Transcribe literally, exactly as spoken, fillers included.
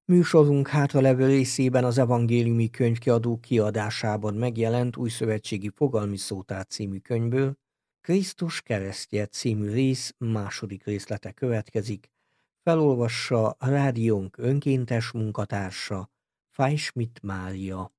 Műsorunk hátralevő részében az Evangéliumi Könyvkiadó kiadásában megjelent Újszövetségi Fogalmi Szótár című könyvből Krisztus keresztje című rész második részlete következik. Felolvassa rádiónk önkéntes munkatársa, Fáj Schmidt Mária.